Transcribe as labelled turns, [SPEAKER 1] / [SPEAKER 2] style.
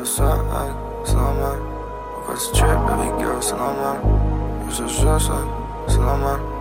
[SPEAKER 1] what's up, ay, slow man. What's the trip, baby girl, slow man. You so just like slow man.